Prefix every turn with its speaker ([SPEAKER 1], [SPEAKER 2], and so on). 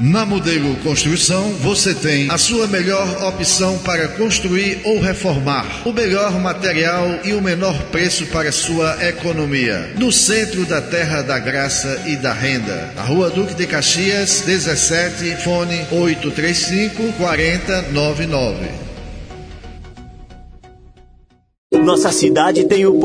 [SPEAKER 1] Na Modelo Construção, você tem a sua melhor opção para construir ou reformar. O melhor material e o menor preço para sua economia. No centro da Terra da Graça e da Renda. Na Rua Duque de Caxias, 17, fone 835-4099.
[SPEAKER 2] Nossa cidade tem o